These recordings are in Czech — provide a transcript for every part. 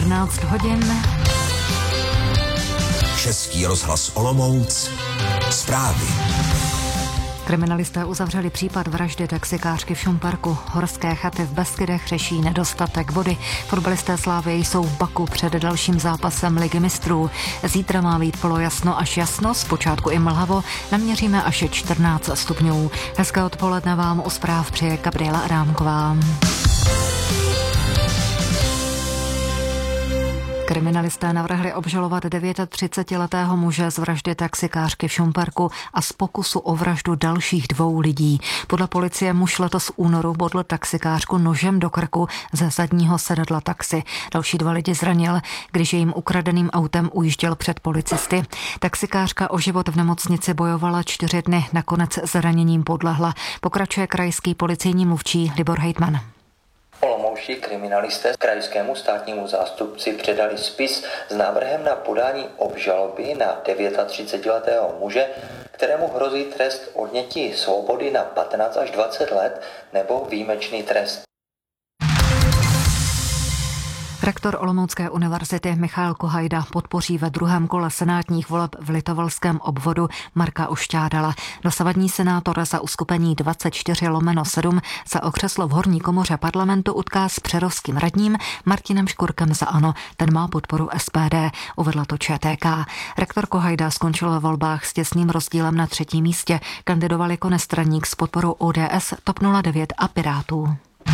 14 hodin. Český rozhlas Olomouc. Zprávy. Kriminalisté uzavřeli případ vraždy taxikářky v Šumperku. Horské chaty v Beskydech řeší nedostatek vody. Fotbalisté Slávie jsou v Baku před dalším zápasem Ligy mistrů. Zítra má být polojasno až jasno, zpočátku i mlhavo, naměříme až 14 stupňů. Hezké odpoledne vám u zpráv přeje Gabriela Adámková. Kriminalisté navrhli obžalovat 39letého muže z vraždy taxikářky v Šumperku a z pokusu o vraždu dalších 2 lidí. Podle policie muž letos v únoru bodl taxikářku nožem do krku ze zadního sedadla taxi. Další 2 lidi zranil, když jejím ukradeným autem ujížděl před policisty. Taxikářka o život v nemocnici bojovala 4 dny, nakonec zraněním podlehla. Pokračuje krajský policejní mluvčí Libor Hejtman. Olomoučtí kriminalisté krajskému státnímu zástupci předali spis s návrhem na podání obžaloby na 39letého muže, kterému hrozí trest odnětí svobody na 15 až 20 let nebo výjimečný trest. Rektor Olomoucké univerzity Michael Kohajda podpoří ve druhém kole senátních voleb v Litovelském obvodu Marka Ošťádala. Dosavadní senátor za uskupení 24/7 se o křeslo v horní komoře parlamentu utká s přerovským radním Martinem Škurkem za ANO. Ten má podporu SPD, uvedla to ČTK. Rektor Kohajda skončil ve volbách s těsným rozdílem na 3. místě. Kandidoval jako nestraník s podporou ODS, TOP 09 a Pirátů.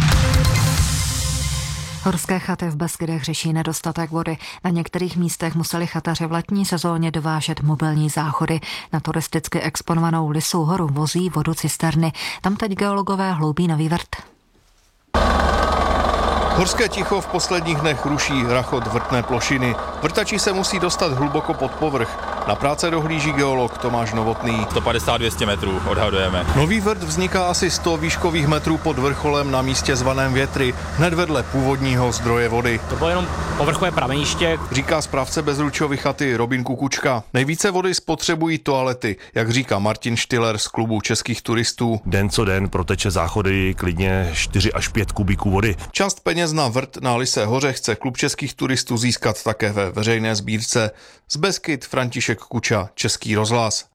Horské chaty v Beskydech řeší nedostatek vody. Na některých místech museli chataři v letní sezóně dovážet mobilní záchody. Na turisticky exponovanou Lisou horu vozí vodu cisterny. Tam teď geologové hloubí nový vrt. Horské ticho v posledních dnech ruší rachot vrtné plošiny. Vrtači se musí dostat hluboko pod povrch. Na práce dohlíží geolog Tomáš Novotný. 150-200 metrů odhadujeme. Nový vrt vzniká asi 100 výškových metrů pod vrcholem na místě zvaném Větry, hned vedle původního zdroje vody. To bylo jenom povrchové prameniště, říká správce Bezručovy chaty Robin Kukučka. Nejvíce vody spotřebují toalety, jak říká Martin Štiller z klubu českých turistů. Den co den proteče záchody klidně 4 až 5 kubíků vody. Část peněz na vrt na Lysé hoře chce klub českých turistů získat také ve veřejné sbírce. Z Beskyd František Kuča, Český rozhlas.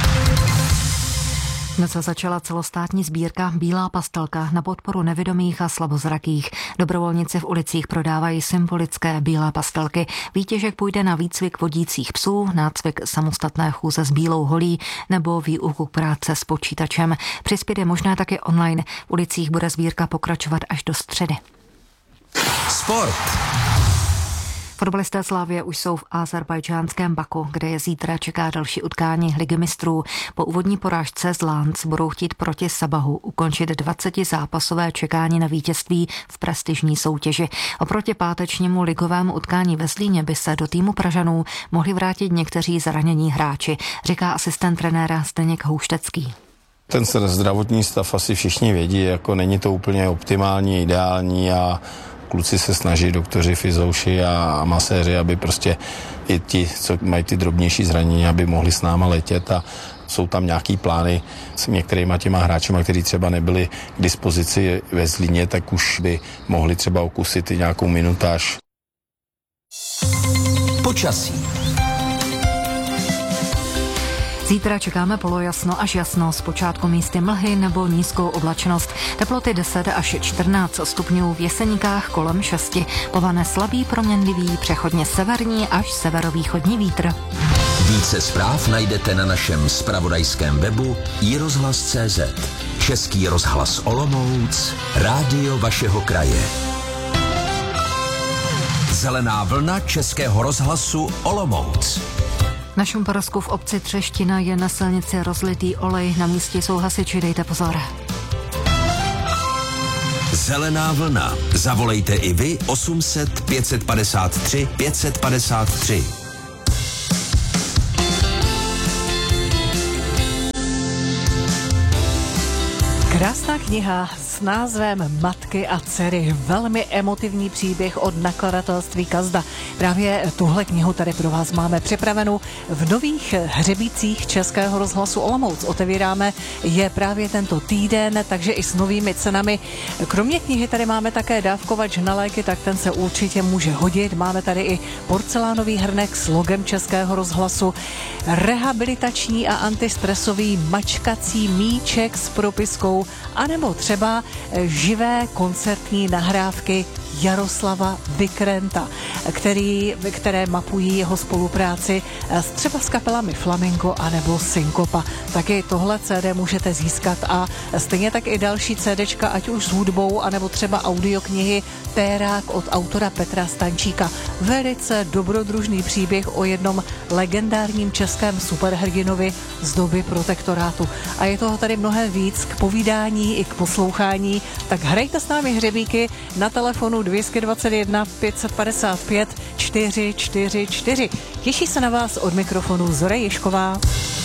Dnes začala celostátní sbírka Bílá pastelka na podporu nevidomých a slabozrakých. Dobrovolníci v ulicích prodávají symbolické bílé pastelky. Výtěžek půjde na výcvik vodících psů, nácvik samostatné chůze s bílou holí nebo výuku práce s počítačem. Přispět je možné taky online. V ulicích bude sbírka pokračovat až do středy. Sport. Fotbalisté Slávie už jsou v azerbajdžánském Baku, kde je zítra čeká další utkání Ligy mistrů. Po úvodní porážce z Lánc budou chtít proti Sabahu ukončit 20zápasové čekání na vítězství v prestižní soutěži. Oproti pátečnímu ligovému utkání ve Zlíně by se do týmu Pražanů mohli vrátit někteří zranění hráči, říká asistent trenéra Zdeněk Houštecký. Ten zdravotní stav asi všichni vědí, jako není to úplně optimální, ideální a kluci se snaží, doktoři, fyzouši a maséři, aby prostě i ti, co mají ty drobnější zranění, aby mohli s náma letět a jsou tam nějaký plány s některýma těma hráčima, kteří třeba nebyli k dispozici ve Zlíně, tak už by mohli třeba okusit i nějakou minutáž. Počasí. Zítra čekáme polojasno až jasno, zpočátku místy mlhy nebo nízkou oblačnost. Teploty 10 až 14 stupňů, v Jeseníkách kolem 6. Povane slabý proměnlivý, přechodně severní až severovýchodní vítr. Více zpráv najdete na našem zpravodajském webu iRozhlas.cz. Český rozhlas Olomouc, rádio vašeho kraje. Zelená vlna Českého rozhlasu Olomouc. Na Šumpersku v obci Třeština je na silnici rozlitý olej. Na místě jsou hasiči, dejte pozor. Zelená vlna. Zavolejte i vy 800 553 553. Krásná kniha s názvem Matky a dcery. Velmi emotivní příběh od nakladatelství Kazda. Právě tuhle knihu tady pro vás máme připravenou v nových hřebících Českého rozhlasu Olomouc. Otevíráme je právě tento týden, takže i s novými cenami. Kromě knihy tady máme také dávkovač na léky, tak ten se určitě může hodit. Máme tady i porcelánový hrnek s logem Českého rozhlasu, rehabilitační a antistresový mačkací míček s propiskou, anebo třeba živé koncertní nahrávky Jaroslava Vikrenta, které mapují jeho spolupráci třeba s kapelami Flamingo anebo Synkopa. Taky tohle CD můžete získat a stejně tak i další CDčka, ať už s hudbou, anebo třeba audioknihy Térák od autora Petra Stančíka. Velice dobrodružný příběh o jednom legendárním českém superhrdinovi z doby protektorátu. A je toho tady mnohem víc k povídání i k poslouchání, tak hrajte s námi hřebíky na telefonu 221 555 444. Těší se na vás od mikrofonu Zora Ježková.